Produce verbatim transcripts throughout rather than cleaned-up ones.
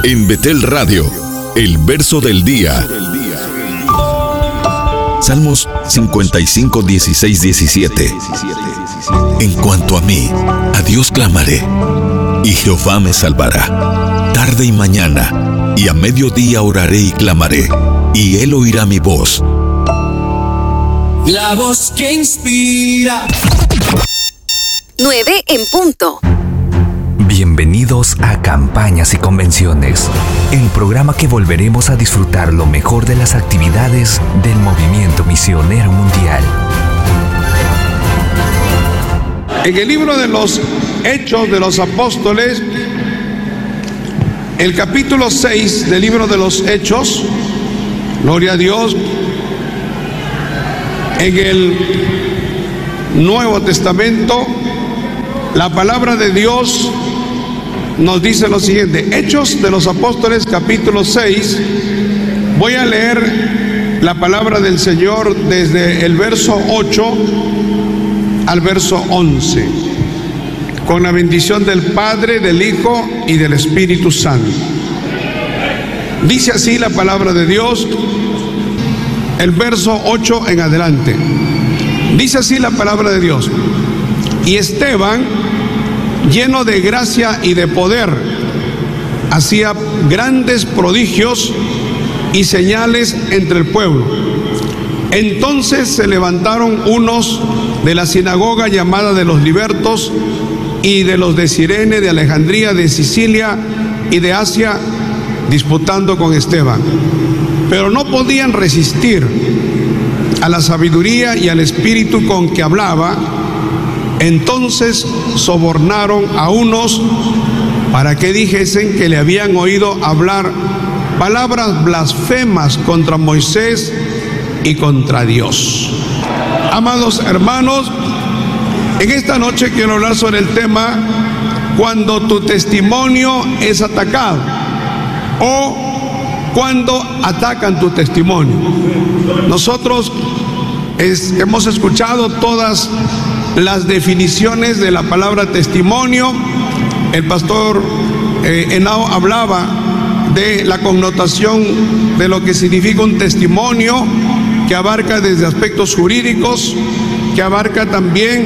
En Betel Radio, el verso del día. Salmos cincuenta y cinco, dieciséis, diecisiete. En cuanto a mí, a Dios clamaré, y Jehová me salvará. Tarde y mañana, y a mediodía oraré y clamaré, y Él oirá mi voz. La voz que inspira. nueve en punto. Bienvenidos a Campañas y Convenciones, el programa que volveremos a disfrutar lo mejor de las actividades del Movimiento Misionero Mundial. En el libro de los Hechos de los Apóstoles, el capítulo seis del libro de los Hechos, gloria a Dios, en el Nuevo Testamento, la palabra de Dios nos dice lo siguiente. Hechos de los Apóstoles, capítulo seis. Voy a leer la palabra del Señor desde el verso ocho al verso once, con la bendición del Padre, del Hijo y del Espíritu Santo. Dice así la palabra de Dios, el verso ocho en adelante. Dice así la palabra de Dios: y Esteban, lleno de gracia y de poder, hacía grandes prodigios y señales entre el pueblo. Entonces se levantaron unos de la sinagoga llamada de los libertos y de los de Cirene, de Alejandría, de Sicilia y de Asia, disputando con Esteban. Pero no podían resistir a la sabiduría y al espíritu con que hablaba. Entonces sobornaron a unos para que dijesen que le habían oído hablar palabras blasfemas contra Moisés y contra Dios. Amados hermanos, en esta noche quiero hablar sobre el tema cuando tu testimonio es atacado o cuando atacan tu testimonio. Nosotros es, hemos escuchado todas las definiciones de la palabra testimonio. El pastor eh, Henao hablaba de la connotación de lo que significa un testimonio, que abarca desde aspectos jurídicos, que abarca también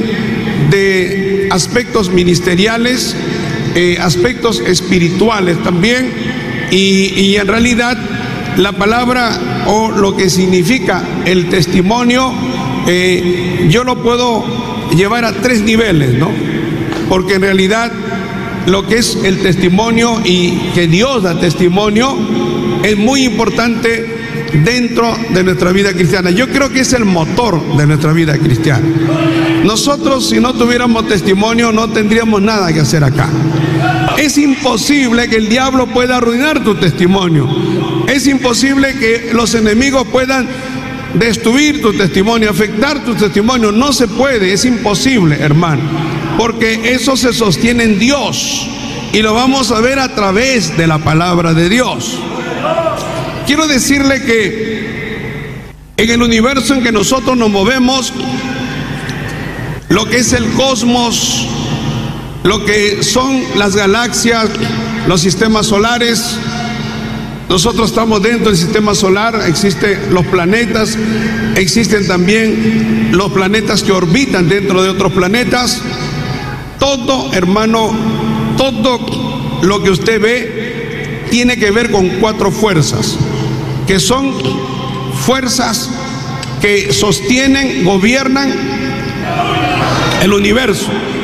de aspectos ministeriales, eh, aspectos espirituales también, y, y en realidad la palabra o lo que significa el testimonio, eh, yo lo puedo llevar a tres niveles, ¿no? Porque en realidad lo que es el testimonio y que Dios da testimonio es muy importante dentro de nuestra vida cristiana. Yo creo que es el motor de nuestra vida cristiana. Nosotros, si no tuviéramos testimonio, no tendríamos nada que hacer acá. Es imposible que el diablo pueda arruinar tu testimonio. Es imposible que los enemigos puedan destruir tu testimonio, afectar tu testimonio. No se puede, es imposible, hermano, porque eso se sostiene en Dios y lo vamos a ver a través de la palabra de Dios. Quiero decirle que en el universo en que nosotros nos movemos, lo que es el cosmos, lo que son las galaxias, los sistemas solares, nosotros estamos dentro del sistema solar, existen los planetas, existen también los planetas que orbitan dentro de otros planetas. Todo, hermano, todo lo que usted ve tiene que ver con cuatro fuerzas, que son fuerzas que sostienen, gobiernan el universo.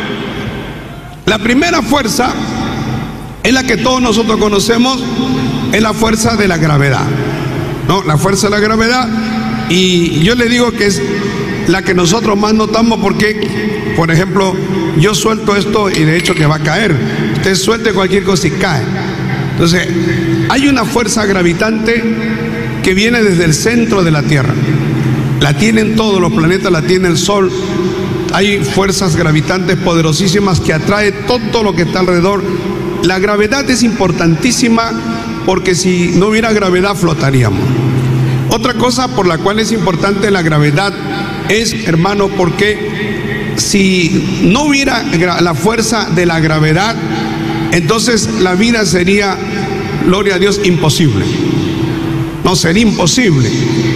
La primera fuerza es la que todos nosotros conocemos, es la fuerza de la gravedad, ¿no? La fuerza de la gravedad, y yo le digo que es la que nosotros más notamos porque, por ejemplo, yo suelto esto y de hecho que va a caer. Usted suelte cualquier cosa y cae. Entonces, hay una fuerza gravitante que viene desde el centro de la Tierra. La tienen todos los planetas, la tiene el Sol. Hay fuerzas gravitantes poderosísimas que atrae todo lo que está alrededor. La gravedad es importantísima porque si no hubiera gravedad flotaríamos. Otra cosa por la cual es importante la gravedad es, hermano, porque si no hubiera la fuerza de la gravedad, entonces la vida sería gloria a Dios, imposible. No, sería imposible.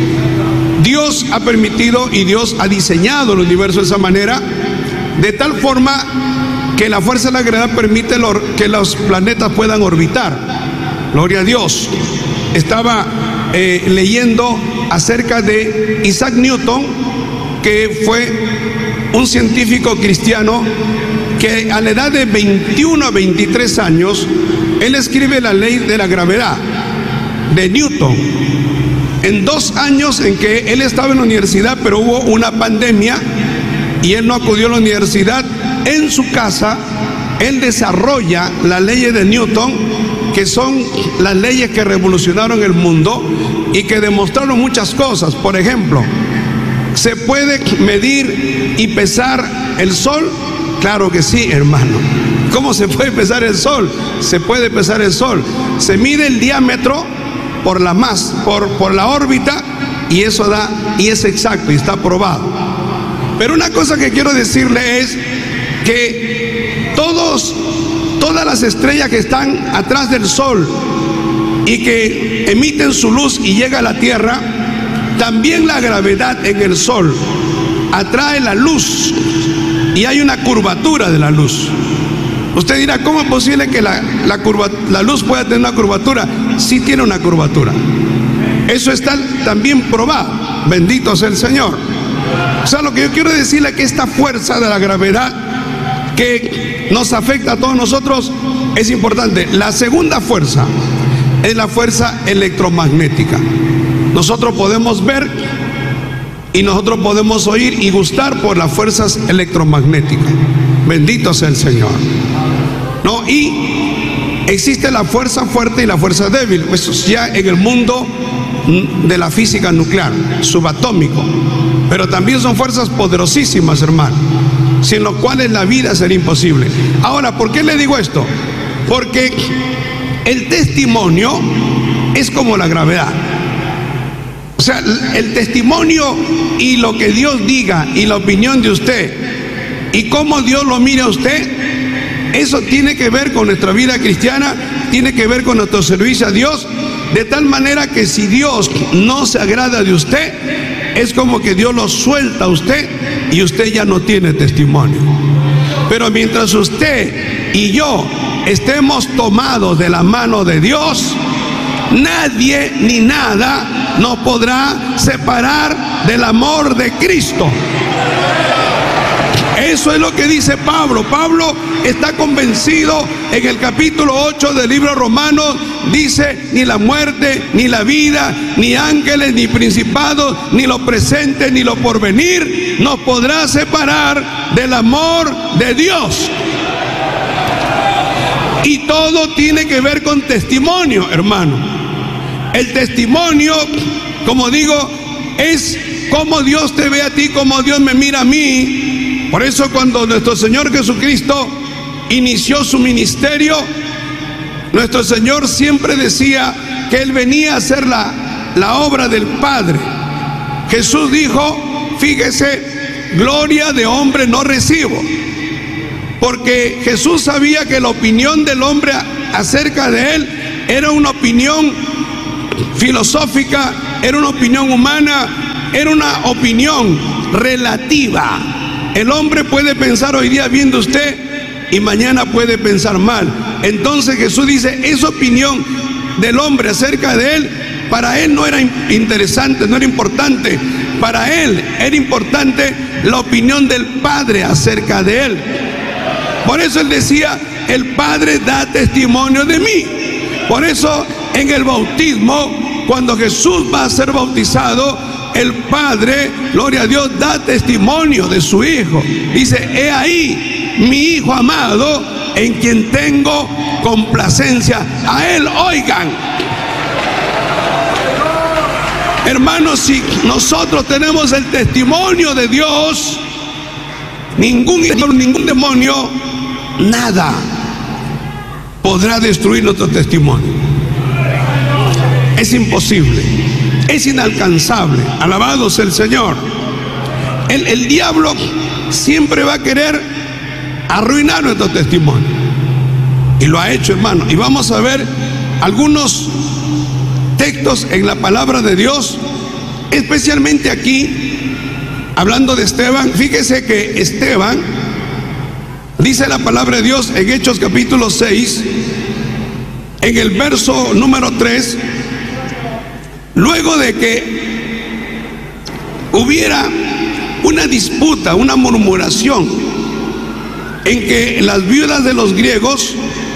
Dios ha permitido y Dios ha diseñado el universo de esa manera, de tal forma que la fuerza de la gravedad permite que los planetas puedan orbitar. Gloria a Dios. Estaba eh, leyendo acerca de Isaac Newton, que fue un científico cristiano que a la edad de veintiuno a veintitrés años, él escribe la ley de la gravedad de Newton. En dos años en que él estaba en la universidad, pero hubo una pandemia y él no acudió a la universidad, en su casa él desarrolla las leyes de Newton, que son las leyes que revolucionaron el mundo y que demostraron muchas cosas. Por ejemplo, ¿se puede medir y pesar el sol? Claro que sí, hermano. ¿Cómo se puede pesar el sol? Se puede pesar el sol. Se mide el diámetro por la más, por, por la órbita, y eso da, y es exacto y está probado. Pero una cosa que quiero decirle es que todos, todas las estrellas que están atrás del sol y que emiten su luz y llega a la Tierra, también la gravedad en el sol atrae la luz y hay una curvatura de la luz. Usted dirá, ¿cómo es posible que la, la, curva, la luz pueda tener una curvatura? Sí tiene una curvatura. Eso está también probado. Bendito sea el Señor. O sea, lo que yo quiero decirle es que esta fuerza de la gravedad que nos afecta a todos nosotros es importante. La segunda fuerza es la fuerza electromagnética. Nosotros podemos ver y nosotros podemos oír y gustar por las fuerzas electromagnéticas. Bendito sea el Señor. ¿No? Y existe la fuerza fuerte y la fuerza débil. Eso ya en el mundo de la física nuclear, subatómico. Pero también son fuerzas poderosísimas, hermano, sin lo cual la vida sería imposible. Ahora, ¿por qué le digo esto? Porque el testimonio es como la gravedad. O sea, el testimonio y lo que Dios diga y la opinión de usted y cómo Dios lo mira a usted, eso tiene que ver con nuestra vida cristiana, tiene que ver con nuestro servicio a Dios, de tal manera que si Dios no se agrada de usted, es como que Dios lo suelta a usted y usted ya no tiene testimonio. Pero mientras usted y yo estemos tomados de la mano de Dios, nadie ni nada nos podrá separar del amor de Cristo. Eso es lo que dice Pablo. Pablo está convencido en el capítulo ocho del libro de Romanos. Dice, ni la muerte, ni la vida, ni ángeles, ni principados, ni lo presente, ni lo porvenir nos podrá separar del amor de Dios. Y todo tiene que ver con testimonio, hermano. El testimonio, como digo, es como Dios te ve a ti, como Dios me mira a mí. Por eso cuando nuestro Señor Jesucristo inició su ministerio, nuestro Señor siempre decía que Él venía a hacer la, la obra del Padre. Jesús dijo, fíjese, gloria de hombre no recibo. Porque Jesús sabía que la opinión del hombre acerca de Él era una opinión filosófica, era una opinión humana, era una opinión relativa. El hombre puede pensar hoy día viendo usted y mañana puede pensar mal. Entonces Jesús dice, esa opinión del hombre acerca de Él, para Él no era interesante, no era importante. Para Él era importante la opinión del Padre acerca de Él. Por eso Él decía, el Padre da testimonio de mí. Por eso en el bautismo, cuando Jesús va a ser bautizado, el Padre, gloria a Dios, da testimonio de su Hijo. Dice, he ahí mi Hijo amado, en quien tengo complacencia. A Él oigan. Hermanos, si nosotros tenemos el testimonio de Dios, ningún, ningún demonio, nada podrá destruir nuestro testimonio. Es imposible. Es inalcanzable. Alabado sea el Señor. El, el diablo siempre va a querer arruinar nuestro testimonio. Y lo ha hecho, hermano. Y vamos a ver algunos textos en la palabra de Dios, especialmente aquí, hablando de Esteban. Fíjese que Esteban, dice la palabra de Dios en Hechos capítulo seis, en el verso número tres, luego de que hubiera una disputa, una murmuración, en que las viudas de los griegos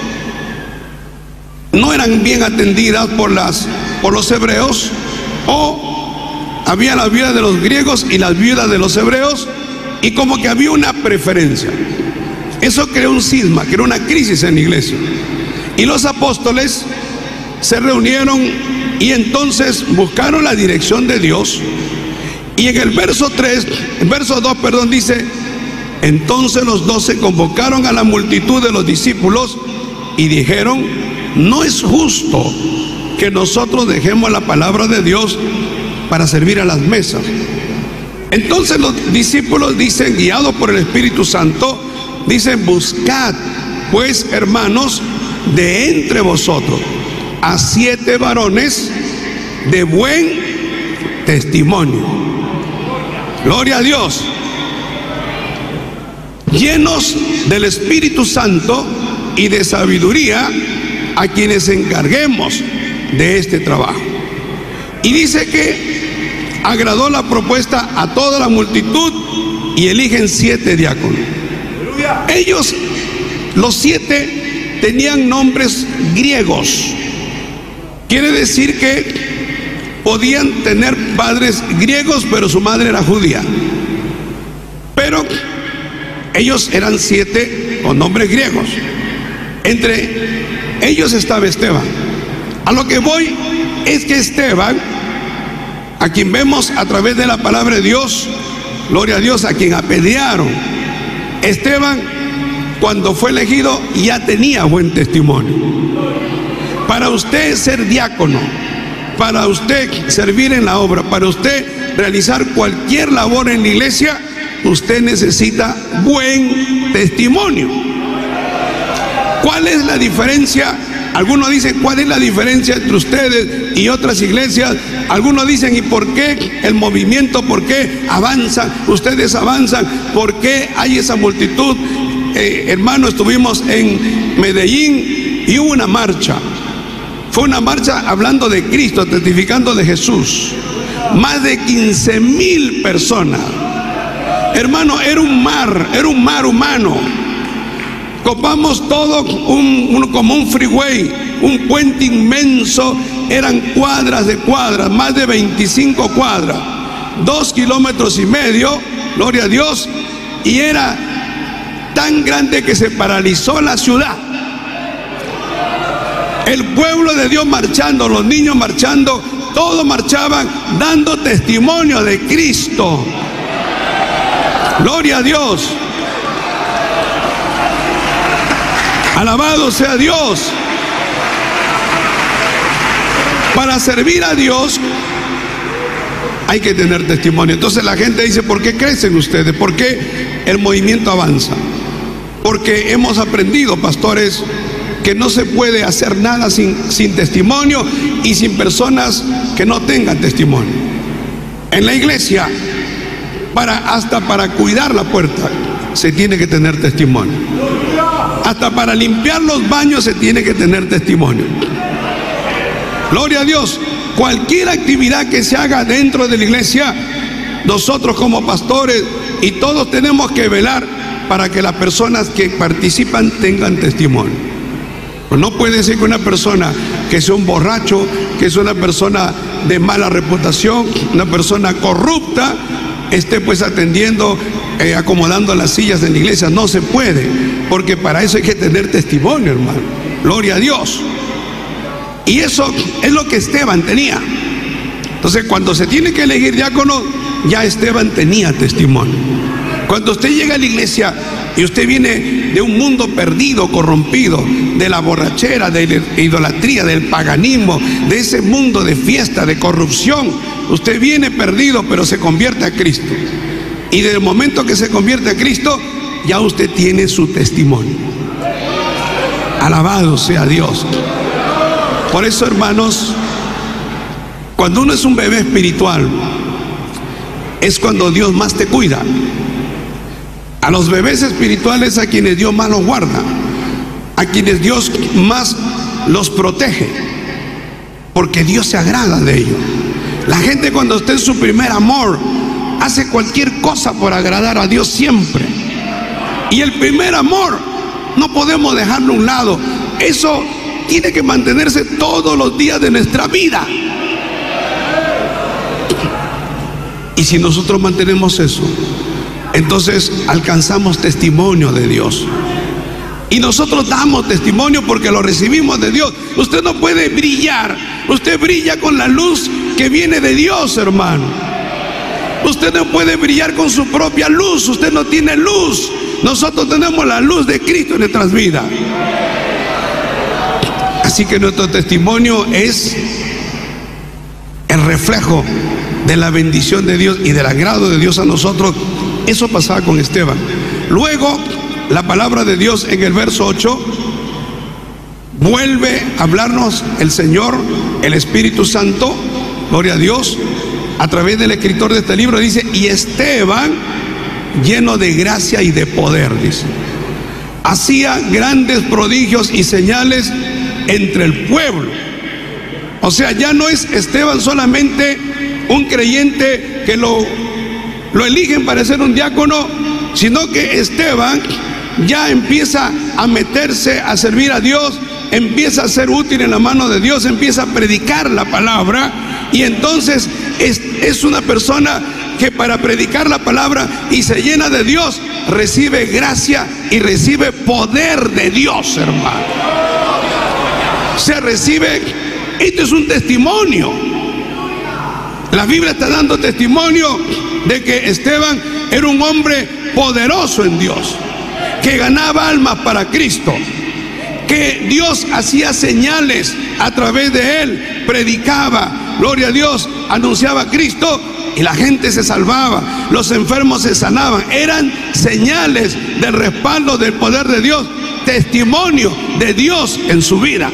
no eran bien atendidas por, las, por los hebreos, o había las viudas de los griegos y las viudas de los hebreos, y como que había una preferencia. Eso creó un cisma, creó una crisis en la iglesia. Y los apóstoles se reunieron y entonces buscaron la dirección de Dios. Y en el verso tres, el verso dos, perdón, dice: entonces los doce convocaron a la multitud de los discípulos y dijeron: no es justo que nosotros dejemos la palabra de Dios para servir a las mesas. Entonces los discípulos dicen, guiados por el Espíritu Santo, dicen: buscad pues, hermanos, de entre vosotros a siete varones de buen testimonio. Gloria a Dios. Llenos del Espíritu Santo y de sabiduría, a quienes encarguemos de este trabajo. Y dice que agradó la propuesta a toda la multitud y eligen siete diáconos. Ellos, los siete, tenían nombres griegos. Quiere decir que podían tener padres griegos, pero su madre era judía. Pero ellos eran siete con nombres griegos. Entre ellos estaba Esteban. A lo que voy es que Esteban, a quien vemos a través de la palabra de Dios, gloria a Dios, a quien apedrearon, Esteban, cuando fue elegido, ya tenía buen testimonio. Para usted ser diácono, para usted servir en la obra, para usted realizar cualquier labor en la iglesia, usted necesita buen testimonio. ¿Cuál es la diferencia? Algunos dicen, ¿cuál es la diferencia entre ustedes y otras iglesias? Algunos dicen, ¿y por qué el movimiento? ¿Por qué avanzan? Ustedes avanzan. ¿Por qué hay esa multitud? Eh, hermano, estuvimos en Medellín y hubo una marcha. Fue una marcha hablando de Cristo, testificando de Jesús. Más de quince mil personas. Hermano, era un mar, era un mar humano. Copamos todo un, un, como un freeway, un puente inmenso. Eran cuadras de cuadras, más de veinticinco cuadras, dos kilómetros y medio, gloria a Dios. Y era tan grande que se paralizó la ciudad. El pueblo de Dios marchando, los niños marchando, todos marchaban dando testimonio de Cristo. Gloria a Dios. Alabado sea Dios. Para servir a Dios hay que tener testimonio. Entonces la gente dice, ¿por qué crecen ustedes? ¿Por qué el movimiento avanza? Porque hemos aprendido, pastores, que no se puede hacer nada sin, sin testimonio y sin personas que no tengan testimonio. En la iglesia, para, hasta para cuidar la puerta se tiene que tener testimonio. Hasta para limpiar los baños se tiene que tener testimonio. Gloria a Dios. Cualquier actividad que se haga dentro de la iglesia, nosotros como pastores y todos tenemos que velar para que las personas que participan tengan testimonio. Pues no puede ser que una persona que sea un borracho, que es una persona de mala reputación, una persona corrupta, esté pues atendiendo, eh, acomodando las sillas en la iglesia. No se puede, porque para eso hay que tener testimonio, hermano. Gloria a Dios. Y eso es lo que Esteban tenía. Entonces, cuando se tiene que elegir diácono, ya Esteban tenía testimonio. Cuando usted llega a la iglesia y usted viene de un mundo perdido, corrompido, de la borrachera, de la idolatría, del paganismo, de ese mundo de fiesta, de corrupción, usted viene perdido, pero se convierte a Cristo. Y desde el momento que se convierte a Cristo, ya usted tiene su testimonio. Alabado sea Dios. Por eso, hermanos, cuando uno es un bebé espiritual, es cuando Dios más te cuida. A los bebés espirituales a quienes Dios más los guarda, a quienes Dios más los protege, porque Dios se agrada de ellos. La gente, cuando está en su primer amor, hace cualquier cosa por agradar a Dios siempre. Y el primer amor no podemos dejarlo a un lado. Eso tiene que mantenerse todos los días de nuestra vida. Y si nosotros mantenemos eso, entonces alcanzamos testimonio de Dios. Y nosotros damos testimonio porque lo recibimos de Dios. Usted no puede brillar. Usted brilla con la luz que viene de Dios, hermano. Usted no puede brillar con su propia luz. Usted no tiene luz. Nosotros tenemos la luz de Cristo en nuestras vidas. Así que nuestro testimonio es el reflejo de la bendición de Dios y del agrado de Dios a nosotros. Eso pasaba con Esteban. Luego, la palabra de Dios en el verso ocho vuelve a hablarnos el Señor, el Espíritu Santo, gloria a Dios, a través del escritor de este libro. Dice: y Esteban, lleno de gracia y de poder, dice, hacía grandes prodigios y señales entre el pueblo. O sea, ya no es Esteban solamente un creyente que lo, lo eligen para ser un diácono, sino que Esteban ya empieza a meterse a servir a Dios, empieza a ser útil en la mano de Dios, empieza a predicar la palabra. Y entonces es, es una persona que para predicar la palabra y se llena de Dios, recibe gracia y recibe poder de Dios, hermano. Se recibe, esto es un testimonio. La Biblia está dando testimonio de que Esteban era un hombre poderoso en Dios, que ganaba almas para Cristo, que Dios hacía señales a través de él, predicaba, gloria a Dios, anunciaba a Cristo y la gente se salvaba, los enfermos se sanaban. Eran señales del respaldo del poder de Dios, testimonio de Dios en su vida.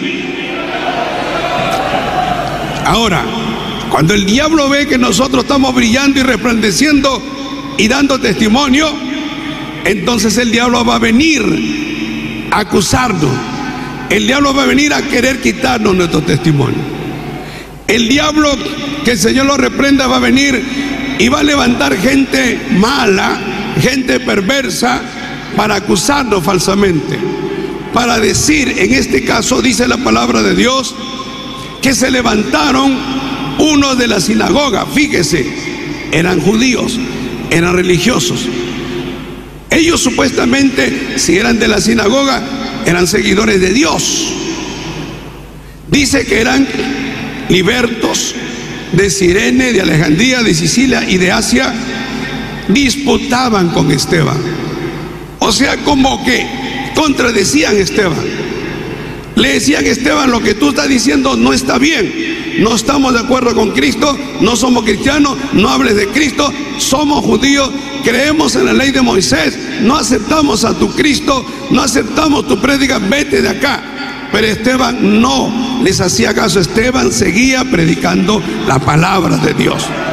Ahora, cuando el diablo ve que nosotros estamos brillando y resplandeciendo y dando testimonio, entonces el diablo va a venir a acusarnos. El diablo va a venir a querer quitarnos nuestro testimonio. El diablo, que el Señor lo reprenda, va a venir y va a levantar gente mala, gente perversa, para acusarnos falsamente, para decir, en este caso dice la palabra de Dios, que se levantaron unos de la sinagoga. Fíjese, eran judíos, eran religiosos. Ellos supuestamente, si eran de la sinagoga, eran seguidores de Dios. Dice que eran libertos de Cirene, de Alejandría, de Sicilia y de Asia. Disputaban con Esteban. O sea, como que contradecían a Esteban. Le decían: Esteban, lo que tú estás diciendo no está bien. No estamos de acuerdo con Cristo, no somos cristianos, no hables de Cristo, somos judíos, creemos en la ley de Moisés, no aceptamos a tu Cristo, no aceptamos tu prédica, vete de acá. Pero Esteban no les hacía caso. Esteban seguía predicando la palabra de Dios.